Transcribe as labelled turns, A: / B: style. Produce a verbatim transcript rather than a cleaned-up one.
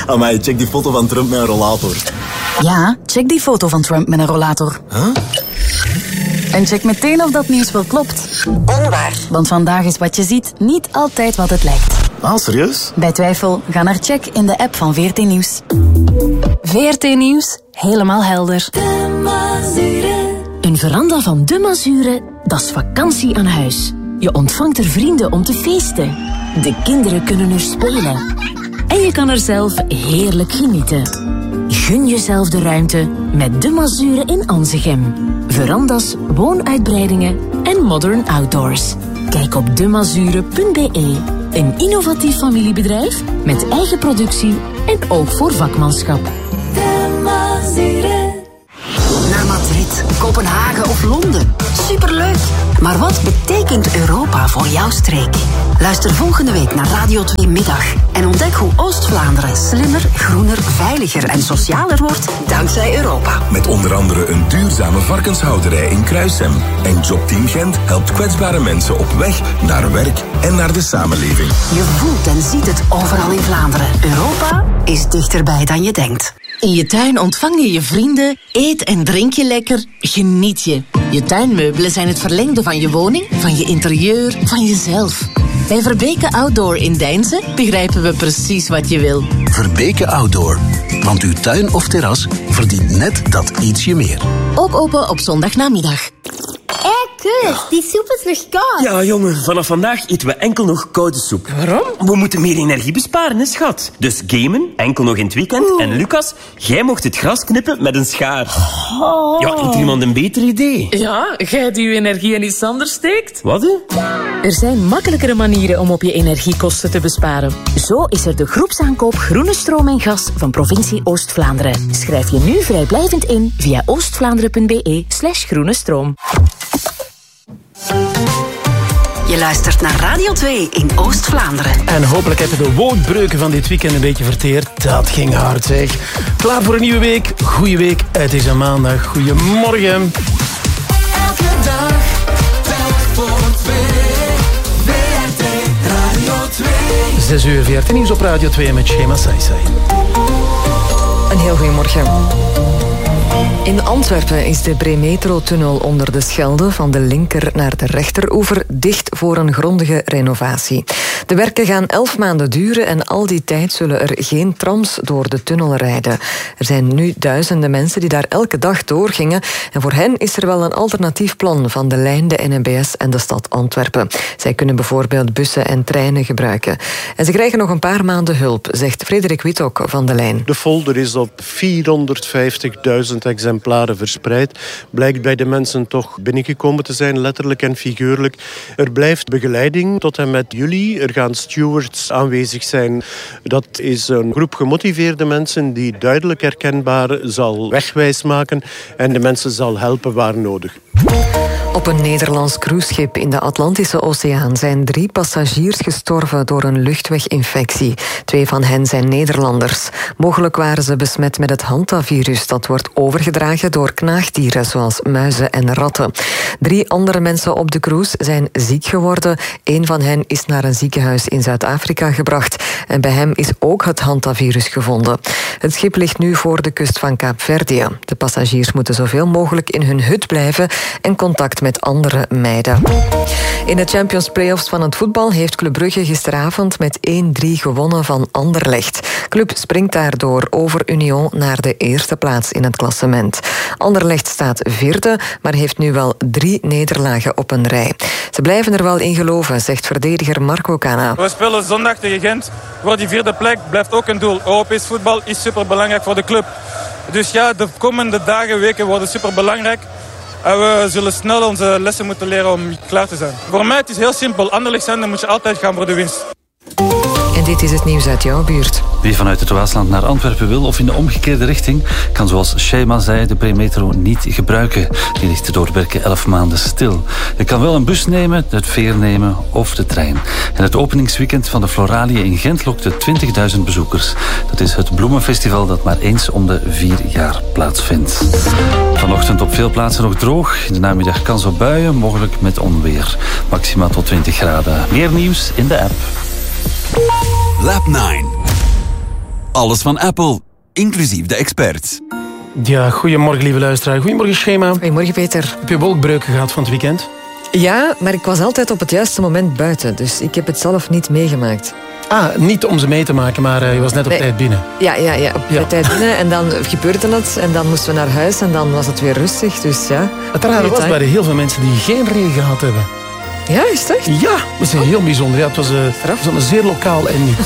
A: Amai, check die foto van Trump met een rollator.
B: Ja, check die foto van Trump met een rollator.
A: Huh?
B: En check meteen of dat nieuws wel klopt.
C: Onwaar.
B: Want vandaag is wat je ziet niet altijd wat het lijkt.
A: Ah, serieus?
B: Bij twijfel, ga naar check in de app van V R T Nieuws. V R T Nieuws, helemaal helder.
D: De Mazure. Een veranda van De Mazure, dat is vakantie aan huis. Je ontvangt er vrienden om te feesten. De kinderen kunnen er spelen. En je kan er zelf heerlijk genieten. Gun jezelf de ruimte met De Mazure in Anzegem. Verandas, woonuitbreidingen en modern outdoors. Kijk op demazure punt b e. Een innovatief familiebedrijf met eigen productie en ook voor vakmanschap. De Mazure.
C: Naar Madrid, Kopenhagen of Londen. Superleuk! Maar wat betekent Europa voor jouw streek? Luister volgende week naar Radio twee Middag en ontdek hoe Oost-Vlaanderen slimmer, groener, veiliger en socialer wordt dankzij Europa.
E: Met onder andere een duurzame varkenshouderij in Kruisem. En Jobteam Gent helpt kwetsbare mensen op weg naar werk en naar de samenleving.
C: Je voelt en ziet het overal in Vlaanderen. Europa is dichterbij dan je denkt.
F: In je tuin ontvang je je vrienden, eet en drink je lekker, geniet je. Je tuinmeubelen zijn het verlengde van je woning, van je interieur, van jezelf. Bij Verbeke Outdoor in Deinze begrijpen we precies wat je wil.
G: Verbeke Outdoor, want uw tuin of terras verdient net dat ietsje meer.
F: Ook open op zondagnamiddag.
H: Hé, hey, Keus, die soep is nog koud.
I: Ja, jongen, vanaf vandaag eten we enkel nog koude soep.
H: Waarom?
I: We moeten meer energie besparen, hè, schat. Dus gamen, enkel nog in het weekend. Oeh. En Lucas, jij mocht het gras knippen met een schaar. Oh. Ja, heeft iemand een beter idee?
J: Ja, jij die je energie in iets anders steekt.
I: Wat, hè?
J: Er zijn makkelijkere manieren om op je energiekosten te besparen. Zo is er de groepsaankoop Groene Stroom en Gas van provincie Oost-Vlaanderen. Schrijf je nu vrijblijvend in via oostvlaanderen punt b e slash groene stroom.
C: Je luistert naar Radio twee in Oost-Vlaanderen.
K: En hopelijk heb je de woordbreuken van dit weekend een beetje verteerd. Dat ging hard, zeg. Klaar voor een nieuwe week. Goeie week. Het is een maandag. Goedemorgen.
D: Elke dag, telk voor twee. V R T Radio twee.
K: zes uur V R T Nieuws op Radio twee met Shema Saisai.
L: Een heel goedemorgen. In Antwerpen is de Premetro-tunnel onder de Schelde van de linker naar de rechteroever dicht voor een grondige renovatie. De werken gaan elf maanden duren en al die tijd zullen er geen trams door de tunnel rijden. Er zijn nu duizenden mensen die daar elke dag doorgingen en voor hen is er wel een alternatief plan van de lijn, de N M B S en de stad Antwerpen. Zij kunnen bijvoorbeeld bussen en treinen gebruiken. En ze krijgen nog een paar maanden hulp, zegt Frederik Wittok van de lijn.
M: De folder is op vierhonderdvijftigduizend exemplaren verspreid. Blijkt bij de mensen toch binnengekomen te zijn, letterlijk en figuurlijk. Er blijft begeleiding tot en met juli. Er gaan stewards aanwezig zijn. Dat is een groep gemotiveerde mensen die duidelijk herkenbaar zal wegwijs maken en de mensen zal helpen waar nodig.
L: Op een Nederlands cruiseschip in de Atlantische Oceaan zijn drie passagiers gestorven door een luchtweginfectie. Twee van hen zijn Nederlanders. Mogelijk waren ze besmet met het hantavirus dat wordt overgedragen door knaagdieren zoals muizen en ratten. Drie andere mensen op de cruise zijn ziek geworden. Eén van hen is naar een ziekenhuis in Zuid-Afrika gebracht en bij hem is ook het hantavirus gevonden. Het schip ligt nu voor de kust van Kaapverdië. De passagiers moeten zoveel mogelijk in hun hut blijven en contact met andere meiden. In de Champions Playoffs van het voetbal heeft Club Brugge gisteravond met één drie gewonnen van Anderlecht. Club springt daardoor over Union naar de eerste plaats in het klassement. Anderlecht staat vierde, maar heeft nu wel drie nederlagen op een rij. Ze blijven er wel in geloven, zegt verdediger Marco Cana.
N: We spelen zondag tegen Gent. Voor die vierde plek blijft ook een doel. Europees voetbal is superbelangrijk voor de club. Dus ja, de komende dagen, weken worden superbelangrijk. En we zullen snel onze lessen moeten leren om klaar te zijn. Voor mij het is heel simpel. Anderlecht zijn, dan moet je altijd gaan voor de winst.
L: En dit is het nieuws uit jouw buurt.
O: Wie vanuit het Waasland naar Antwerpen wil of in de omgekeerde richting, kan zoals Shema zei de Premetro niet gebruiken. Die ligt door werken elf maanden stil. Je kan wel een bus nemen, het veer nemen of de trein. En het openingsweekend van de Floralie in Gent lokte twintigduizend bezoekers. Dat is het bloemenfestival dat maar eens om de vier jaar plaatsvindt. Vanochtend op veel plaatsen nog droog. In de namiddag kans op buien, mogelijk met onweer. Maxima tot twintig graden. Meer nieuws in de app.
G: Lab nine.
P: Alles van Apple, inclusief de experts.
K: Ja, goedemorgen lieve luisteraar. Goedemorgen Schema.
L: Goedemorgen Peter.
K: Heb je wolkbreuken gehad van het weekend?
L: Ja, maar ik was altijd op het juiste moment buiten, dus ik heb het zelf niet meegemaakt.
K: Ah, niet om ze mee te maken, maar uh, je was net op
L: nee.
K: tijd binnen.
L: Ja, ja, ja, op
K: ja.
L: tijd binnen en dan gebeurde het en dan moesten we naar huis en dan was het weer rustig, dus ja.
K: Het rare was bij heel veel mensen die geen regen gehad hebben.
L: Ja, is het echt?
K: Ja, dat is heel bijzonder. Ja, het was, uh, was zeer lokaal en niet.